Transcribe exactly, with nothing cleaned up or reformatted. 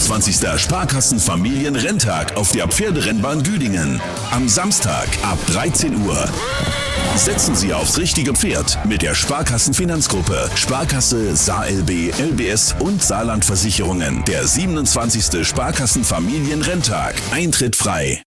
siebenundzwanzigsten Sparkassen-Familien-Renntag auf der Pferderennbahn Düdingen. Am Samstag ab dreizehn Uhr. Setzen Sie aufs richtige Pferd mit der Sparkassen-Finanzgruppe, Sparkasse, SaarLB, L B S und Saarlandversicherungen. Der siebenundzwanzigsten Sparkassen-Familien-Renntag. Eintritt frei.